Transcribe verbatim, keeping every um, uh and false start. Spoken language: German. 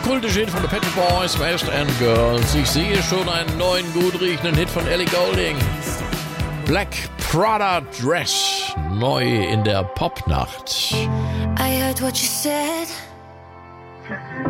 kultische Hit von The Pet Shop Boys, West End Girls. Ich sehe schon einen neuen, gut riechenden Hit von Ellie Goulding. Black Prada Dress, neu in der Popnacht. I heard what you said.